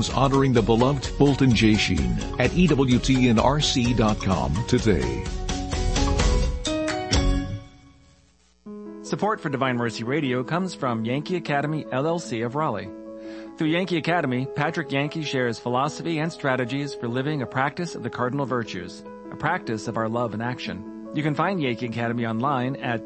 programs honoring the beloved Fulton J. Sheen at EWTNRC.com today. Support for Divine Mercy Radio comes from Yankee Academy, LLC of Raleigh. Through Yankee Academy, Patrick Yankee shares philosophy and strategies for living a practice of the cardinal virtues, a practice of our love in action. You can find Yankee Academy online at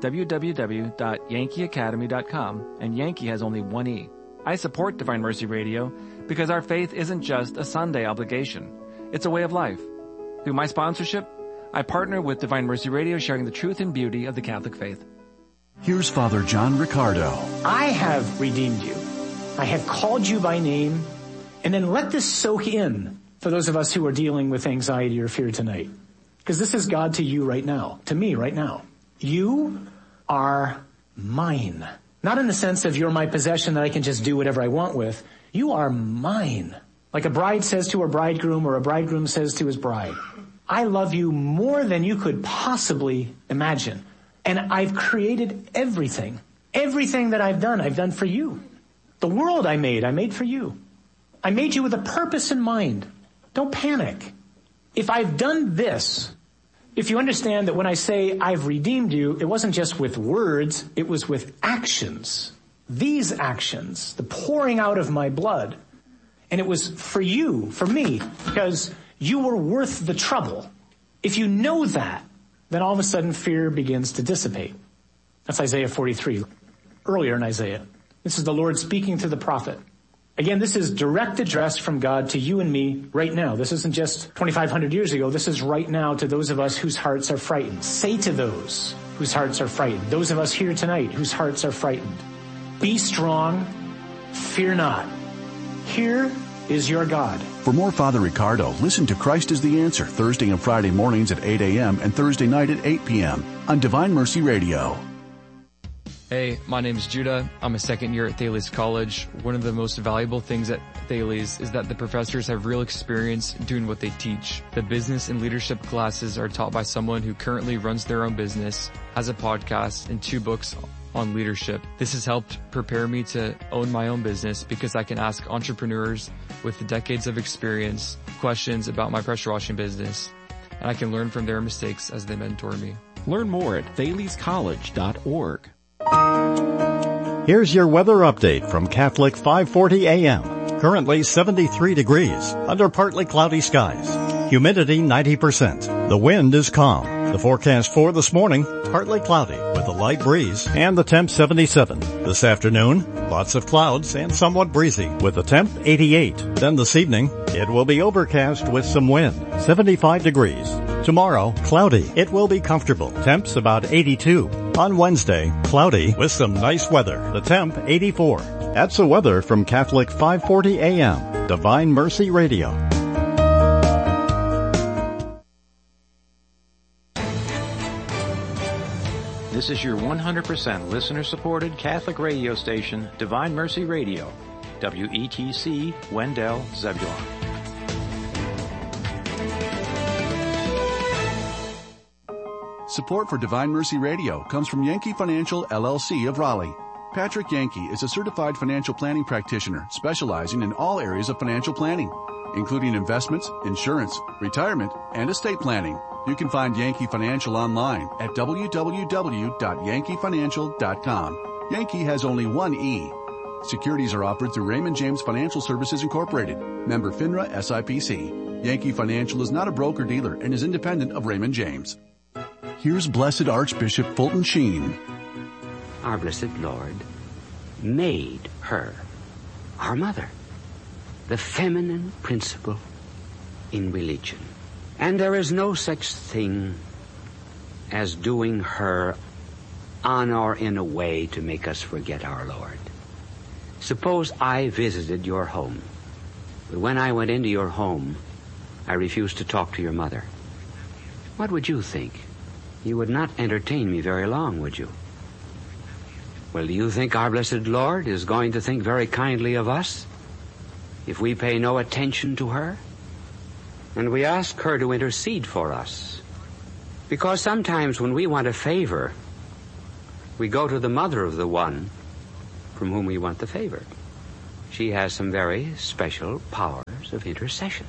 www.yankeeacademy.com, and Yankee has only one E. I support Divine Mercy Radio because our faith isn't just a Sunday obligation. It's a way of life. Through my sponsorship, I partner with Divine Mercy Radio, sharing the truth and beauty of the Catholic faith. Here's Father John Riccardo. I have redeemed you. I have called you by name. And then let this soak in for those of us who are dealing with anxiety or fear tonight. Because this is God to you right now, to me right now. You are mine. Not in the sense of you're my possession that I can just do whatever I want with. You are mine. Like a bride says to her bridegroom or a bridegroom says to his bride. I love you more than you could possibly imagine. And I've created everything. Everything that I've done for you. The world I made for you. I made you with a purpose in mind. Don't panic. If I've done this, if you understand that when I say I've redeemed you, it wasn't just with words, it was with actions. These actions, the pouring out of my blood. And it was for you, for me, because you were worth the trouble. If you know that, then all of a sudden fear begins to dissipate. That's Isaiah 43, earlier in Isaiah. This is the Lord speaking to the prophet. Again, this is direct address from God to you and me right now. This isn't just 2,500 years ago. This is right now to those of us whose hearts are frightened. Say to those whose hearts are frightened, those of us here tonight whose hearts are frightened, be strong, fear not. Here is your God. For more Father Riccardo, listen to Christ is the Answer Thursday and Friday mornings at 8 a.m. and Thursday night at 8 p.m. on Divine Mercy Radio. Hey, my name is Judah. I'm a second year at Thales College. One of the most valuable things at Thales is that the professors have real experience doing what they teach. The business and leadership classes are taught by someone who currently runs their own business, has a podcast, and 2 books on leadership. This has helped prepare me to own my own business because I can ask entrepreneurs with decades of experience questions about my pressure washing business, and I can learn from their mistakes as they mentor me. Learn more at thalescollege.org. Here's your weather update from Catholic 540 AM. Currently 73 degrees under partly cloudy skies. Humidity 90%. The wind is calm. The forecast for this morning, partly cloudy with a light breeze and the temp 77. This afternoon, lots of clouds and somewhat breezy with the temp 88. Then this evening, it will be overcast with some wind, 75 degrees. Tomorrow, cloudy. It will be comfortable. Temps about 82. On Wednesday, cloudy with some nice weather. The temp 84. That's the weather from Catholic 540 AM, Divine Mercy Radio. This is your 100% listener-supported Catholic radio station, Divine Mercy Radio, WETC, Wendell, Zebulon. Support for Divine Mercy Radio comes from Yankee Financial, LLC of Raleigh. Patrick Yankee is a certified financial planning practitioner specializing in all areas of financial planning, including investments, insurance, retirement, and estate planning. You can find Yankee Financial online at www.yankeefinancial.com. Yankee has only one E. Securities are offered through Raymond James Financial Services Incorporated, member FINRA SIPC. Yankee Financial is not a broker-dealer and is independent of Raymond James. Here's Blessed Archbishop Fulton Sheen. Our blessed Lord made her our mother, the feminine principle in religion. And there is no such thing as doing her on or in a way to make us forget our Lord. Suppose I visited your home, but when I went into your home, I refused to talk to your mother. What would you think? You would not entertain me very long, would you? Well, do you think our blessed Lord is going to think very kindly of us if we pay no attention to her? And we ask her to intercede for us. Because sometimes when we want a favor, we go to the mother of the one from whom we want the favor. she has some very special powers of intercession.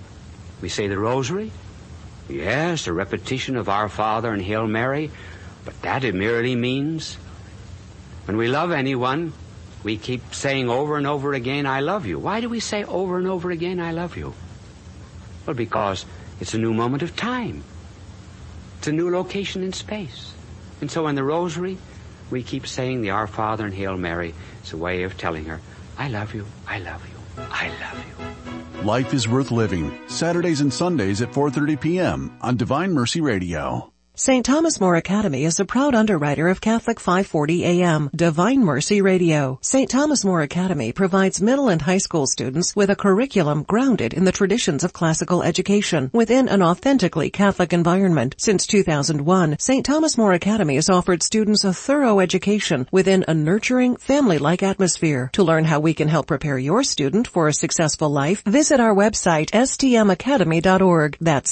We say the rosary. Yes, a repetition of Our Father and Hail Mary, but that it merely means when we love anyone, we keep saying over and over again, I love you. Why do we say over and over again, I love you? Well, because it's a new moment of time. It's a new location in space. And so in the rosary, we keep saying the Our Father and Hail Mary. It's a way of telling her, I love you, I love you, I love you. Life is Worth Living, Saturdays and Sundays at 4:30 p.m. on Divine Mercy Radio. St. Thomas More Academy is a proud underwriter of Catholic 540 AM, Divine Mercy Radio. St. Thomas More Academy provides middle and high school students with a curriculum grounded in the traditions of classical education within an authentically Catholic environment. Since 2001, St. Thomas More Academy has offered students a thorough education within a nurturing, family-like atmosphere. To learn how we can help prepare your student for a successful life, visit our website, stmacademy.org. That's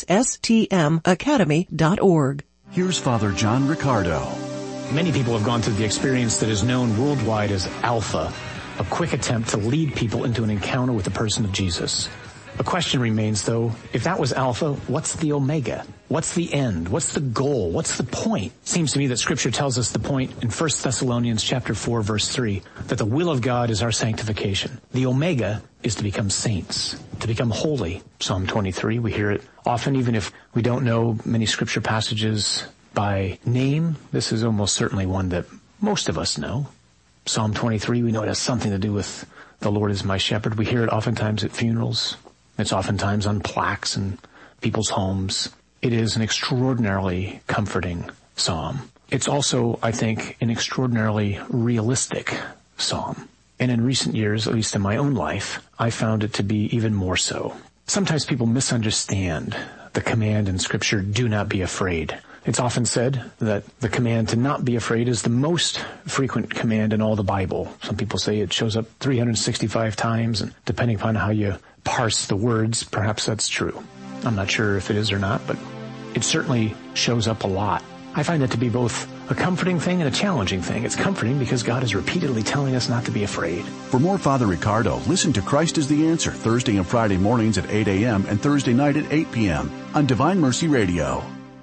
stmacademy.org. Here's Father John Riccardo. Many people have gone through the experience that is known worldwide as Alpha, a quick attempt to lead people into an encounter with the person of Jesus. The question remains, though, if that was Alpha, what's the Omega? What's the end? What's the goal? What's the point? Seems to me that Scripture tells us the point in 1 Thessalonians chapter 4, verse 3, that the will of God is our sanctification. The Omega is to become saints, to become holy. Psalm 23, we hear it often, even if we don't know many Scripture passages by name. This is almost certainly one that most of us know. Psalm 23, we know it has something to do with the Lord is my shepherd. We hear it oftentimes at funerals. It's oftentimes on plaques in people's homes. It is an extraordinarily comforting psalm. It's also, I think, an extraordinarily realistic psalm. And in recent years, at least in my own life, I found it to be even more so. Sometimes people misunderstand the command in Scripture, do not be afraid. It's often said that the command to not be afraid is the most frequent command in all the Bible. Some people say it shows up 365 times, and depending upon how you parse the words, perhaps that's true. I'm not sure if it is or not, but it certainly shows up a lot. I find that to be both a comforting thing and a challenging thing. It's comforting because God is repeatedly telling us not to be afraid. For more Father Riccardo, listen to Christ is the Answer Thursday and Friday mornings at 8 a.m. and Thursday night at 8 p.m. on Divine Mercy Radio.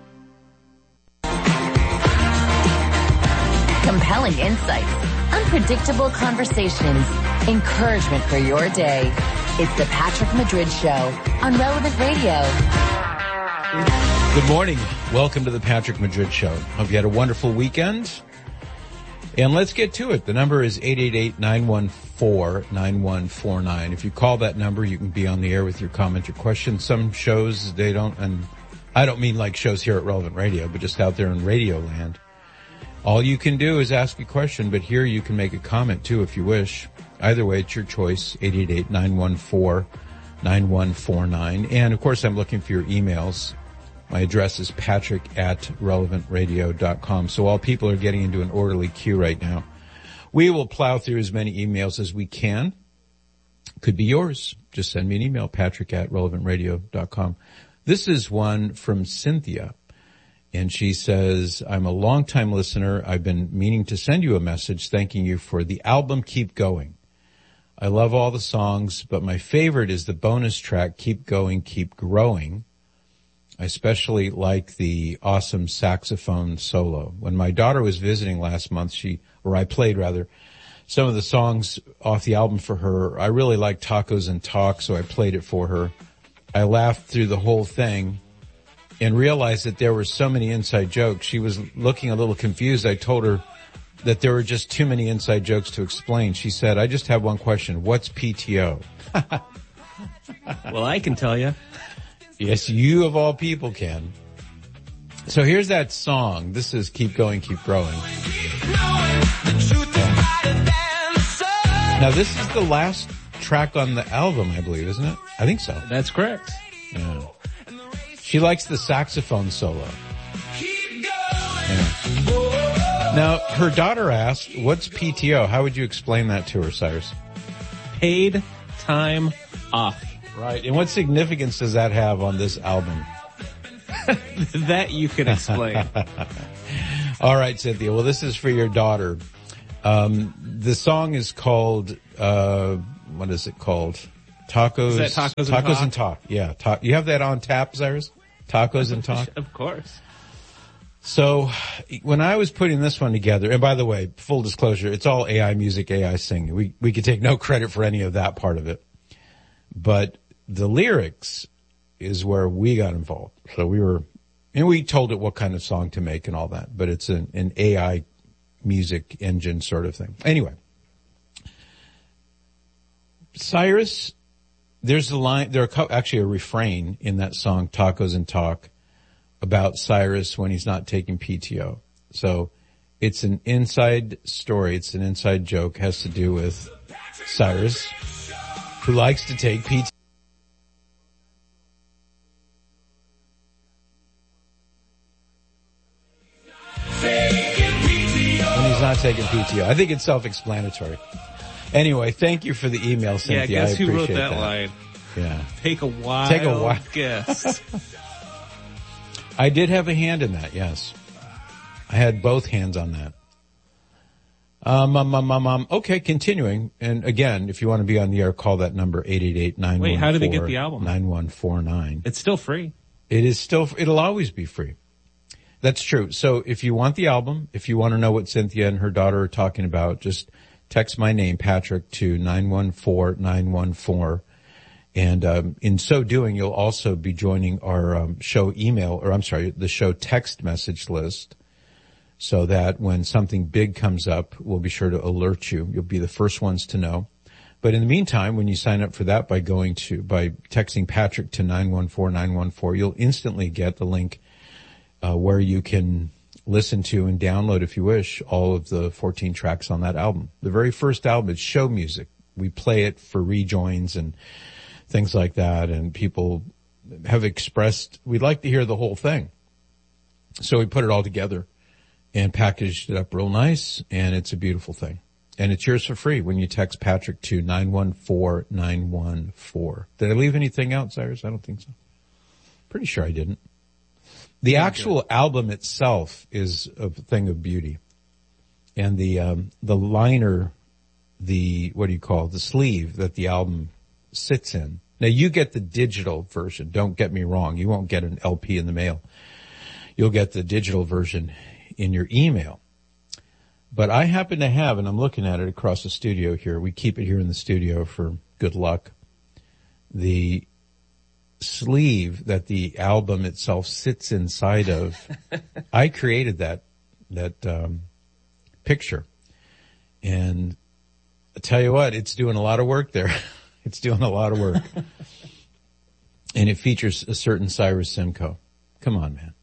Compelling insights, unpredictable conversations, encouragement for your day. It's the Patrick Madrid Show on Relevant Radio. Good morning. Welcome to the Patrick Madrid Show. Hope you had a wonderful weekend. And let's get to it. The number is 888-914-9149. If you call that number, you can be on the air with your comment or question. Some shows, they don't, and I don't mean like shows here at Relevant Radio, but just out there in radio land. All you can do is ask a question, but here you can make a comment too if you wish. Either way, it's your choice, 888-914-9149. And of course, I'm looking for your emails. My address is patrick@relevantradio.com. So all people are getting into an orderly queue right now. We will plow through as many emails as we can. Could be yours. Just send me an email, patrick@relevantradio.com. This is one from Cynthia. And she says, I'm a longtime listener. I've been meaning to send you a message thanking you for the album Keep Going. I love all the songs, but my favorite is the bonus track, Keep Going, Keep Growing. I especially like the awesome saxophone solo. When my daughter was visiting last month, I played some of the songs off the album for her. I really like Tacos and Talk, so I played it for her. I laughed through the whole thing and realized that there were so many inside jokes. She was looking a little confused. I told her that there were just too many inside jokes to explain. She said, I just have one question. What's PTO? Well, I can tell you. Yes, you of all people can. So here's that song. This is Keep Going, Keep Growing. Now this is the last track on the album, I believe, isn't it? I think so. That's correct. Yeah. She likes the saxophone solo. Yeah. Now, her daughter asked, what's PTO? How would you explain that to her, Cyrus? Paid time off. Right. And what significance does that have on this album? That you can explain. All right, Cynthia. Well, this is for your daughter. The song is called, what is it called? Tacos. Is that Tacos and Talk? Yeah. You have that on tap, Cyrus? Tacos and Talk? Of course. So when I was putting this one together, and by the way, full disclosure, it's all AI music, AI singing. We could take no credit for any of that part of it. But the lyrics is where we got involved. So we told it what kind of song to make and all that, but it's an AI music engine sort of thing. Anyway, Cyrus, there's a line, actually a refrain in that song, Tacos and Talk, about Cyrus when he's not taking PTO. So it's an inside story. It's an inside joke. Has to do with Cyrus, who likes to take PTO. When he's not taking PTO. I think it's self-explanatory. Anyway, thank you for the email, Cynthia. Yeah, guess I who wrote appreciate that line? Yeah. Take a wild guess. I did have a hand in that, yes. I had both hands on that. Okay, continuing. And again, if you want to be on the air, call that number 888-914. Wait, how do they get the album? 9149. It's still free. It'll always be free. That's true. So if you want the album, if you want to know what Cynthia and her daughter are talking about, just text my name, Patrick, to 914914. And in so doing, you'll also be joining our show the show text message list, so that when something big comes up, we'll be sure to alert you. You'll be the first ones to know. But in the meantime, when you sign up for that by texting Patrick to 914914, you'll instantly get the link where you can listen to and download, if you wish, all of the 14 tracks on that album. The very first album is show music. We play it for rejoins and things like that, and people have expressed we'd like to hear the whole thing. So we put it all together and packaged it up real nice, and it's a beautiful thing. And it's yours for free when you text Patrick to 914914. Did I leave anything out, Cyrus? I don't think so. Pretty sure I didn't. The actual album itself is a thing of beauty. And the liner, the sleeve that the album sits in. Now you get the digital version. Don't get me wrong. You won't get an LP in the mail. You'll get the digital version in your email. But I happen to have, and I'm looking at it across the studio here. We keep it here in the studio for good luck. The sleeve that the album itself sits inside of. I created that picture. And I tell you what, it's doing a lot of work there. It's doing a lot of work. And it features a certain Cyrus Simcoe. Come on, man.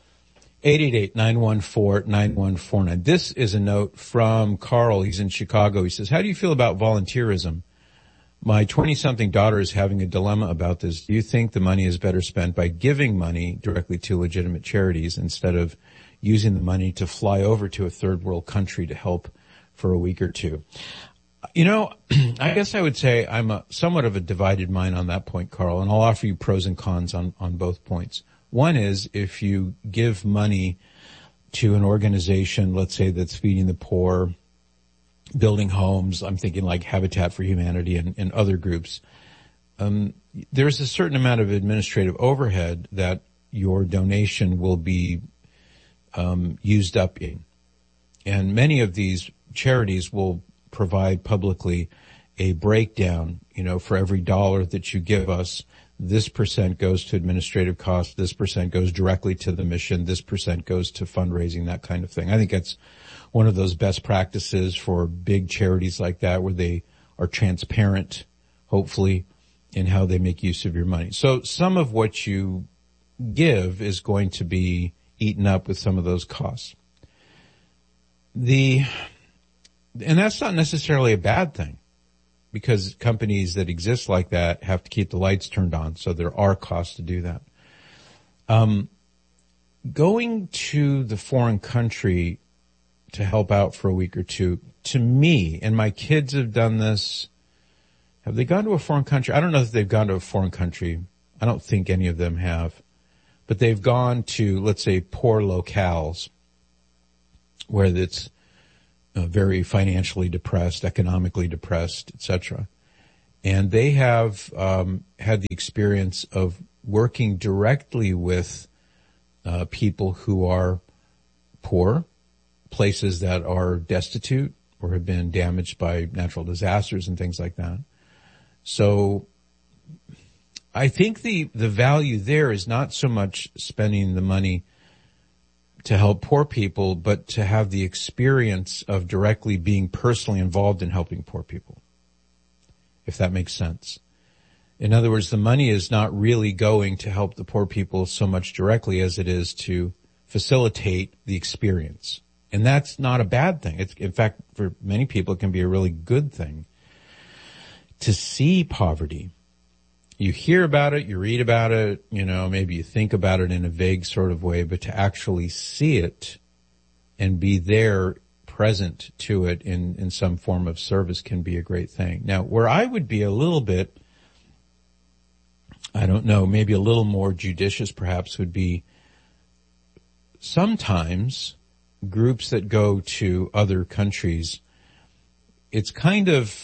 888-914-9149. This is a note from Carl. He's in Chicago. He says, how do you feel about volunteerism? My 20-something daughter is having a dilemma about this. Do you think the money is better spent by giving money directly to legitimate charities instead of using the money to fly over to a third world country to help for a week or two? You know, I guess I would say I'm somewhat of a divided mind on that point, Carl, and I'll offer you pros and cons on both points. One is if you give money to an organization, let's say that's feeding the poor, building homes, I'm thinking like Habitat for Humanity and other groups, there's a certain amount of administrative overhead that your donation will be used up in. And many of these charities will provide publicly a breakdown, for every dollar that you give us, this percent goes to administrative costs, this percent goes directly to the mission, this percent goes to fundraising, that kind of thing. I think that's one of those best practices for big charities like that, where they are transparent, hopefully, in how they make use of your money. So some of what you give is going to be eaten up with some of those costs. And that's not necessarily a bad thing, because companies that exist like that have to keep the lights turned on, so there are costs to do that. Going to the foreign country to help out for a week or two, to me, and my kids have done this. Have they gone to a foreign country? I don't know if they've gone to a foreign country. I don't think any of them have. But they've gone to, let's say, poor locales where it's very financially depressed, economically depressed, etc. And they have had the experience of working directly with people who are poor, places that are destitute or have been damaged by natural disasters and things like that. So I think the value there is not so much spending the money to help poor people, but to have the experience of directly being personally involved in helping poor people, if that makes sense. In other words, the money is not really going to help the poor people so much directly as it is to facilitate the experience. And that's not a bad thing. It's, in fact, for many people, it can be a really good thing to see poverty. You hear about it, you read about it, maybe you think about it in a vague sort of way, but to actually see it and be there present to it in some form of service can be a great thing. Now, where I would be a little bit, I don't know, maybe a little more judicious perhaps would be sometimes groups that go to other countries, it's kind of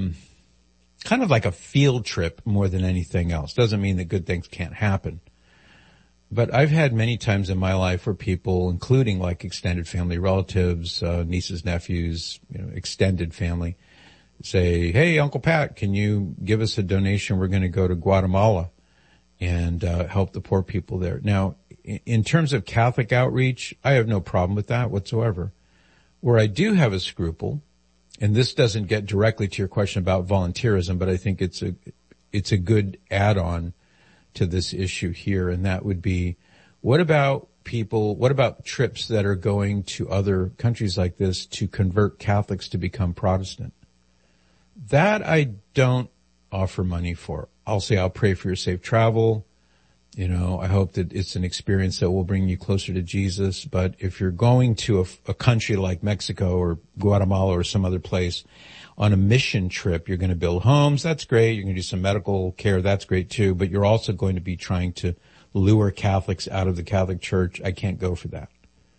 like a field trip more than anything else. Doesn't mean that good things can't happen. But I've had many times in my life where people, including like extended family relatives, nieces, nephews, extended family, say, hey, Uncle Pat, can you give us a donation? We're going to go to Guatemala and help the poor people there. Now, in terms of Catholic outreach, I have no problem with that whatsoever. Where I do have a scruple, and this doesn't get directly to your question about volunteerism, but I think it's a good add-on to this issue here, and that would be, what about trips that are going to other countries like this to convert Catholics to become Protestant? That I don't offer money for. I'll say I'll pray for your safe travel. I hope that it's an experience that will bring you closer to Jesus. But if you're going to a country like Mexico or Guatemala or some other place on a mission trip, you're going to build homes. That's great. You're going to do some medical care. That's great too. But you're also going to be trying to lure Catholics out of the Catholic Church. I can't go for that.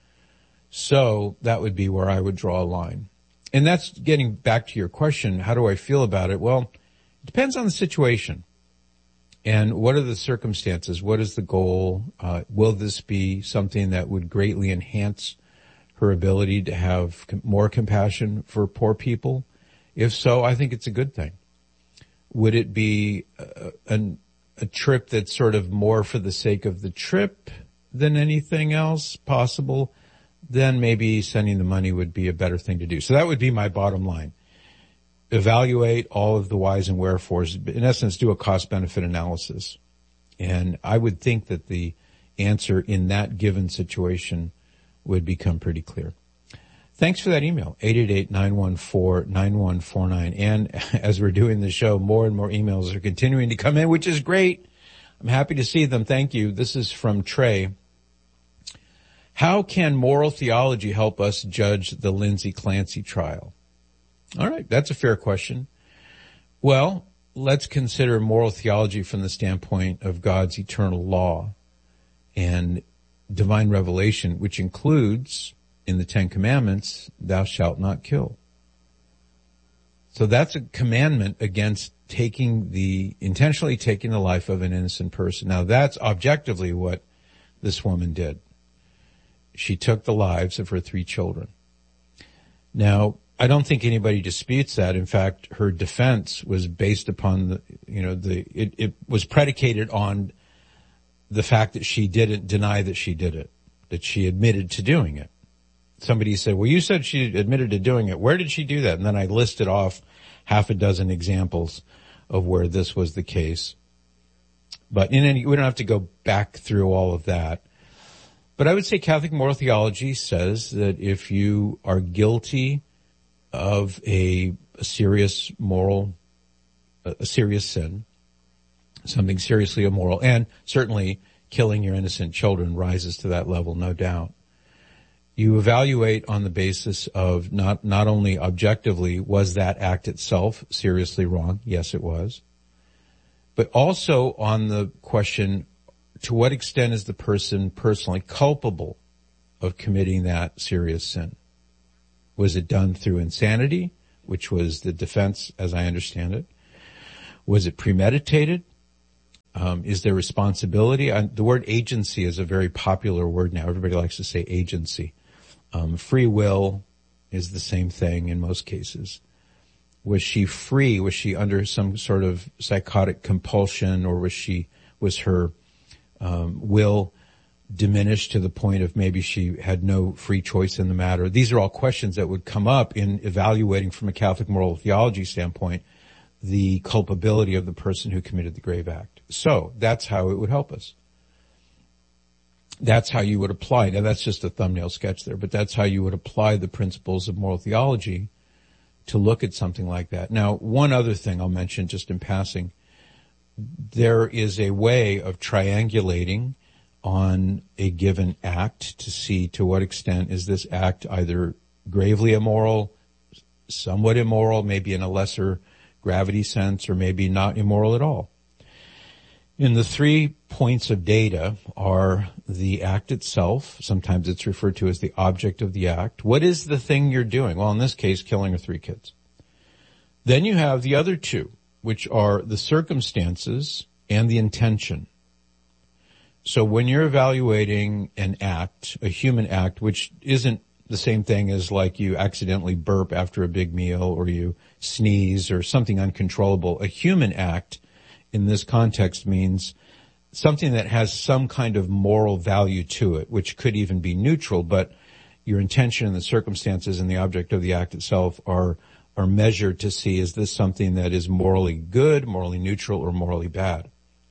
So that would be where I would draw a line. And that's getting back to your question. How do I feel about it? Well, it depends on the situation. And what are the circumstances? What is the goal? Will this be something that would greatly enhance her ability to have more compassion for poor people? If so, I think it's a good thing. Would it be a trip that's sort of more for the sake of the trip than anything else possible? Then maybe sending the money would be a better thing to do. So that would be my bottom line. Evaluate all of the whys and wherefores. In essence, do a cost-benefit analysis. And I would think that the answer in that given situation would become pretty clear. Thanks for that email, 888-914-9149. And as we're doing the show, more and more emails are continuing to come in, which is great. I'm happy to see them. Thank you. This is from Trey. How can moral theology help us judge the Lindsay Clancy trial? All right, that's a fair question. Well, let's consider moral theology from the standpoint of God's eternal law and divine revelation, which includes, in the Ten Commandments, thou shalt not kill. So that's a commandment against intentionally taking the life of an innocent person. Now, that's objectively what this woman did. She took the lives of her 3 children. Now, I don't think anybody disputes that. In fact, her defense was based upon it was predicated on the fact that she didn't deny that she did it, that she admitted to doing it. Somebody said, well, you said she admitted to doing it. Where did she do that? And then I listed off half a dozen examples of where this was the case. But we don't have to go back through all of that. But I would say Catholic moral theology says that if you are guilty of a serious sin, something seriously immoral, and certainly killing your innocent children rises to that level, no doubt. You evaluate on the basis of not only objectively, was that act itself seriously wrong? Yes, it was. But also on the question, to what extent is the person personally culpable of committing that serious sin? Was it done through insanity, which was the defense, as I understand it? Was it premeditated? Is there responsibility? The word agency is a very popular word now. Everybody likes to say agency. Free will is the same thing in most cases. Was she free? Was she under some sort of psychotic compulsion, or was her will diminished to the point of maybe she had no free choice in the matter? These are all questions that would come up in evaluating from a Catholic moral theology standpoint the culpability of the person who committed the grave act. So that's how it would help us. That's how you would apply. Now that's just a thumbnail sketch there, but that's how you would apply the principles of moral theology to look at something like that. Now, one other thing I'll mention just in passing. There is a way of triangulating on a given act to see to what extent is this act either gravely immoral, somewhat immoral, maybe in a lesser gravity sense, or maybe not immoral at all. And the 3 points of data are the act itself. Sometimes it's referred to as the object of the act. What is the thing you're doing? Well, in this case, killing her 3 kids. Then you have the other 2, which are the circumstances and the intention. So when you're evaluating an act, a human act, which isn't the same thing as like you accidentally burp after a big meal or you sneeze or something uncontrollable, a human act in this context means something that has some kind of moral value to it, which could even be neutral, but your intention and the circumstances and the object of the act itself are measured to see, is this something that is morally good, morally neutral, or morally bad?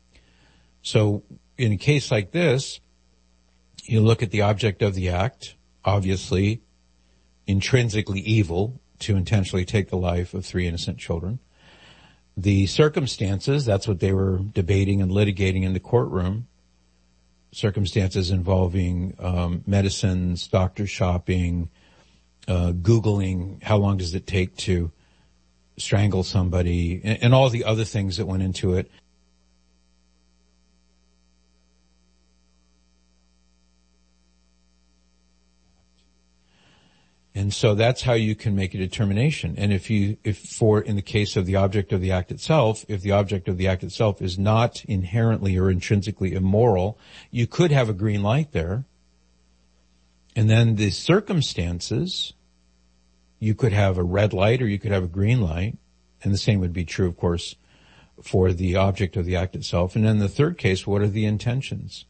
So in a case like this, you look at the object of the act, obviously intrinsically evil to intentionally take the life of 3 innocent children. The circumstances, that's what they were debating and litigating in the courtroom. Circumstances involving medicines, doctor shopping, Googling, how long does it take to strangle somebody, and all the other things that went into it. And so that's how you can make a determination. And in the case of the object of the act itself, if the object of the act itself is not inherently or intrinsically immoral, you could have a green light there. And then the circumstances, you could have a red light or you could have a green light. And the same would be true, of course, for the object of the act itself. And then the third case, what are the intentions?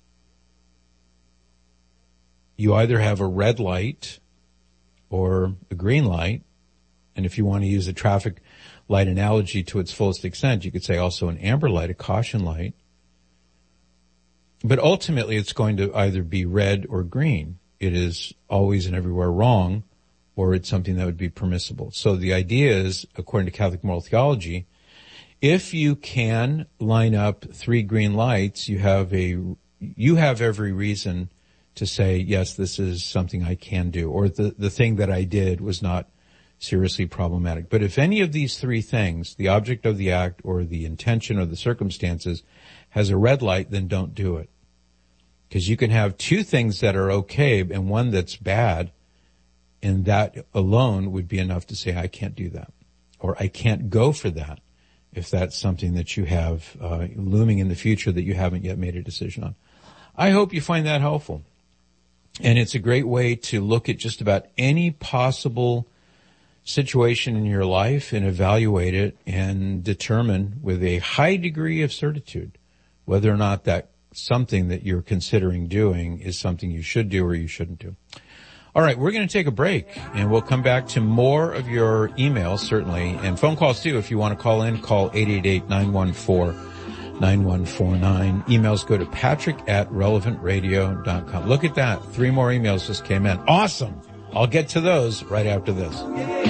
You either have a red light or a green light, and if you want to use the traffic light analogy to its fullest extent, you could say also an amber light, a caution light. But ultimately, it's going to either be red or green. It is always and everywhere wrong, or it's something that would be permissible. So the idea is, according to Catholic moral theology, if you can line up 3 green lights, you have every reason to say, yes, this is something I can do, or the thing that I did was not seriously problematic. But if any of these 3 things, the object of the act or the intention or the circumstances, has a red light, then don't do it. Because you can have 2 things that are okay and one that's bad, and that alone would be enough to say, I can't do that, or I can't go for that, if that's something that you have looming in the future that you haven't yet made a decision on. I hope you find that helpful. And it's a great way to look at just about any possible situation in your life and evaluate it and determine with a high degree of certitude whether or not that something that you're considering doing is something you should do or you shouldn't do. All right, we're going to take a break, and we'll come back to more of your emails, certainly, and phone calls too. If you want to call in, call 888-914-9149. Emails go to patrick@relevantradio.com. Look at that. 3 more emails just came in. Awesome. I'll get to those right after this.